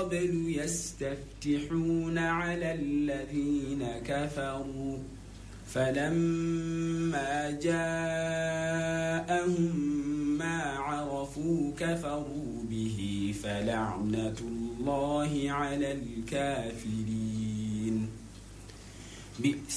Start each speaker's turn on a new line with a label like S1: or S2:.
S1: قبل يستفتحون على الذين كفروا فلما جاءهم ما عرفوا كفروا به فلعنة الله على الكافرين.